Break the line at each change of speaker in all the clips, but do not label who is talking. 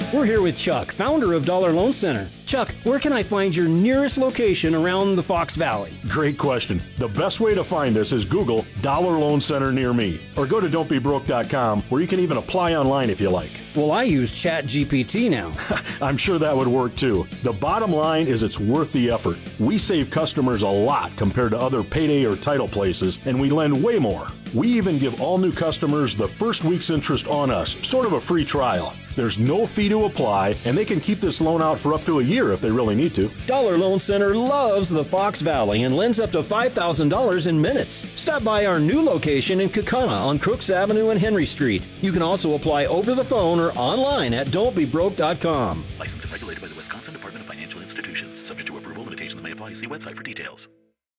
We're here with Chuck, founder of Dollar Loan Center. Chuck, where can I find your nearest location around the Fox Valley?
Great question. The best way to find us is Google Dollar Loan Center near me, or go to don'tbebroke.com, where you can even apply online if you like.
Well, I use ChatGPT now.
I'm sure that would work too. The bottom line is it's worth the effort. We save customers a lot compared to other payday or title places, and we lend way more. We even give all new customers the first week's interest on us, sort of a free trial. There's no fee to apply, and they can keep this loan out for up to a year if they really need to.
Dollar Loan Center loves the Fox Valley and lends up to $5,000 in minutes. Stop by our new location in Kaukauna on Crooks Avenue and Henry Street. You can also apply over the phone or online at don'tbebroke.com.
Licensed and regulated by the Wisconsin Department of Financial Institutions. Subject to approval, limitations may apply. See website for details.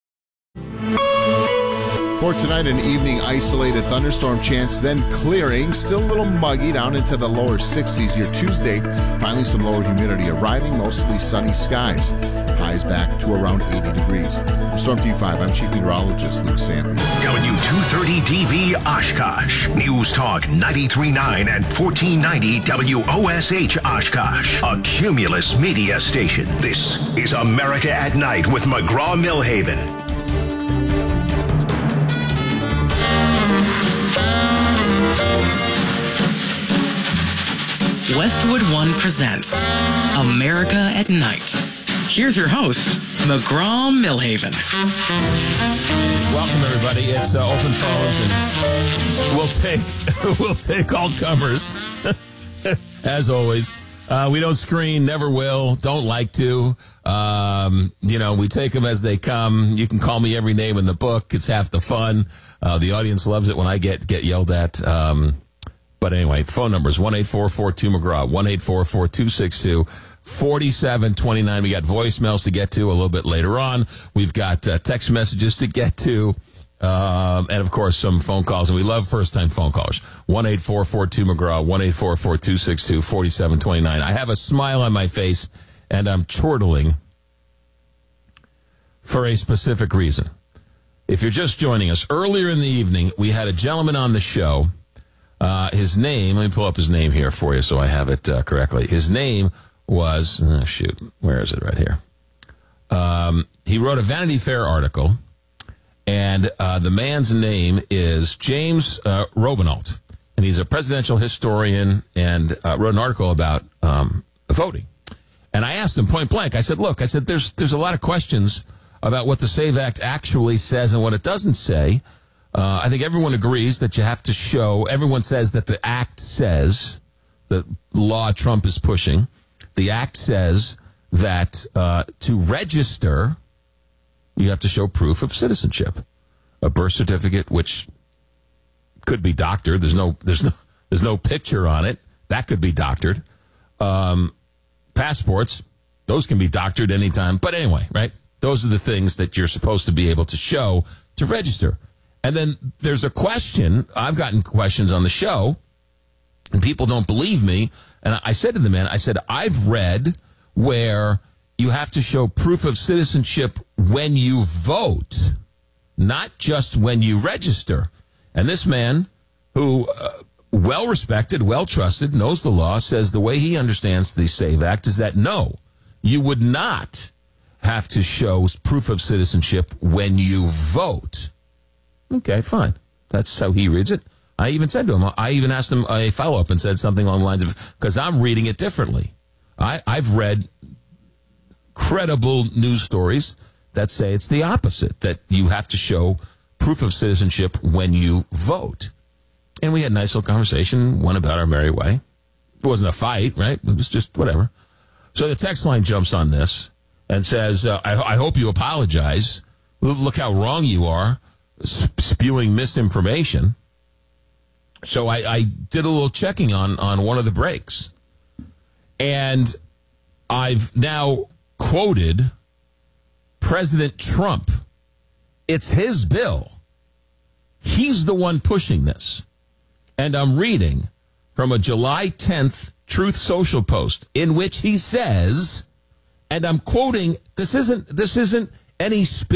For tonight, an evening isolated thunderstorm chance, then clearing. Still a little muggy down into the lower 60s. Your Tuesday, finally some lower humidity arriving, mostly sunny skies. Highs back to around 80 degrees. From Storm Team 5, I'm Chief Meteorologist Luke Sam.
W230 DV Oshkosh. News Talk 93.9 and 1490 WOSH Oshkosh. A Cumulus media station. This is America at Night with McGraw-Milhaven.
Westwood One presents America at Night. Here's your host, McGraw-Milhaven.
Welcome, everybody. It's open phones, and we'll take all comers. As always, we don't screen, never will, don't like to. We take them as they come. You can call me every name in the book. It's half the fun. The audience loves it when I get yelled at. But anyway, phone number is 1-844-2-McGraw, 1-844-262-4729. We got voicemails to get to a little bit later on. We've got text messages to get to, and, of course, some phone calls. And we love first-time phone callers. 1-844-2-McGraw, 1-844-262-4729. I have a smile on my face, and I'm chortling for a specific reason. If you're just joining us, earlier in the evening, we had a gentleman on the show. His name, let me pull up his name here for you so I have it correctly. His name was, where is it right here? He wrote a Vanity Fair article, and the man's name is James Robinault, and he's a presidential historian and wrote an article about voting. And I asked him point blank, I said, there's a lot of questions about what the SAVE Act actually says and what it doesn't say. I think everyone agrees that you have to show, everyone says that the act says, the law Trump is pushing, the act says that to register, you have to show proof of citizenship. A birth certificate, which could be doctored. There's no picture on it. That could be doctored. Passports, those can be doctored anytime. But anyway, right? Those are the things that you're supposed to be able to show to register. And then there's a question. I've gotten questions on the show, and people don't believe me. And I said to the man, I've read where you have to show proof of citizenship when you vote, not just when you register. And this man, who well-respected, well-trusted, knows the law, says the way he understands the SAVE Act is that, no, you would not have to show proof of citizenship when you vote. Okay, fine. That's how he reads it. I even said to him, I even asked him a follow-up and said something along the lines of, because I'm reading it differently. I've read credible news stories that say it's the opposite, that you have to show proof of citizenship when you vote. And we had a nice little conversation, went about our merry way. It wasn't a fight, right? It was just whatever. So the text line jumps on this and says, I hope you apologize. Look how wrong you are. Spewing misinformation. So I did a little checking on one of the breaks. And I've now quoted President Trump. It's his bill. He's the one pushing this. And I'm reading from a July 10th Truth Social post in which he says, and I'm quoting, this isn't any